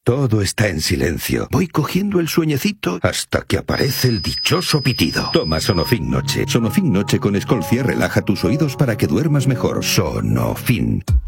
Todo está en silencio. Voy cogiendo el sueñecito hasta que aparece el dichoso pitido. Toma Sonofin Noche. Sonofin Noche con Escolcia relaja tus oídos para que duermas mejor. Sonofin.